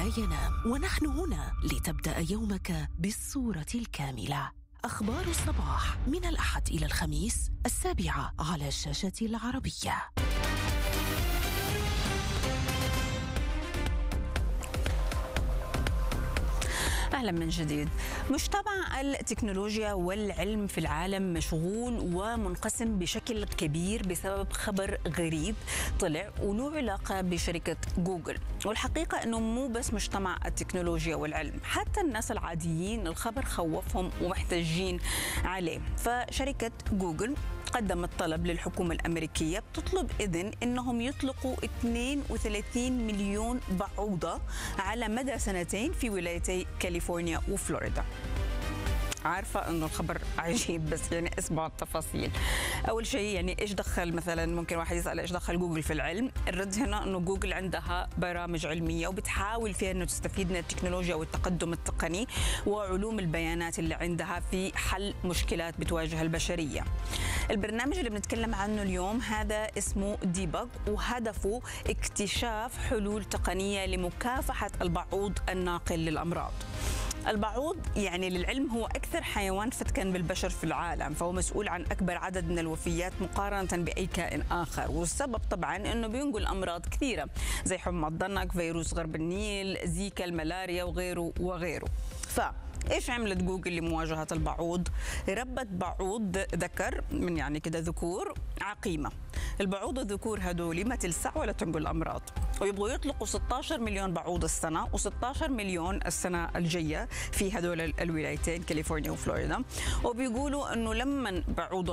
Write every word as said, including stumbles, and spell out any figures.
لا ينام، ونحن هنا لتبدأ يومك بالصورة الكاملة. أخبار الصباح من الأحد إلى الخميس السابعة على الشاشة العربية. أهلا من جديد. مجتمع التكنولوجيا والعلم في العالم مشغول ومنقسم بشكل كبير بسبب خبر غريب طلع وله علاقة بشركة جوجل. والحقيقة أنه مو بس مجتمع التكنولوجيا والعلم، حتى الناس العاديين الخبر خوفهم ومحتاجين عليه. فشركة جوجل قدمت طلب للحكومة الأمريكية بتطلب إذن إنهم يطلقوا اثنين وثلاثين مليون بعوضة على مدى سنتين في ولايتي كاليفورنيا وفلوريدا. عارفة أنه الخبر عجيب، بس يعني اسمعوا التفاصيل. أول شيء يعني إيش دخل، مثلا ممكن واحد يسأل إيش دخل جوجل في العلم؟ الرد هنا أنه جوجل عندها برامج علمية وبتحاول فيها أنه تستفيد من التكنولوجيا والتقدم التقني وعلوم البيانات اللي عندها في حل مشكلات بتواجه البشرية. البرنامج اللي بنتكلم عنه اليوم هذا اسمه ديباج، وهدفه اكتشاف حلول تقنية لمكافحة البعوض الناقل للأمراض. البعوض يعني للعلم هو أكثر حيوان فتكا بالبشر في العالم، فهو مسؤول عن أكبر عدد من الوفيات مقارنة بأي كائن آخر. والسبب طبعا أنه بينقل أمراض كثيرة زي حمى الضنك، فيروس غرب النيل، زيكا، الملاريا وغيره وغيره. ف ايش عملت جوجل لمواجهه البعوض؟ ربت بعوض ذكر من يعني كده ذكور عقيمه. البعوض الذكور هدول ما تلسع ولا تنقل امراض، ويبغوا يطلقوا ستة عشر مليون بعوض السنه و16 مليون السنه الجايه في هدول الولايتين كاليفورنيا وفلوريدا. وبيقولوا انه لما بعوض